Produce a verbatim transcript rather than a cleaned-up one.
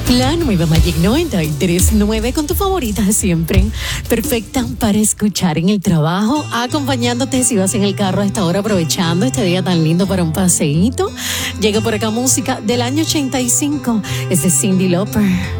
La nueva Magic noventa y tres punto nueve con tu favorita de siempre. Perfecta para escuchar en el trabajo, acompañándote si vas en el carro a esta hora, aprovechando este día tan lindo para un paseíto. Llega por acá música del año ochenta y cinco. Es de Cyndi Lauper.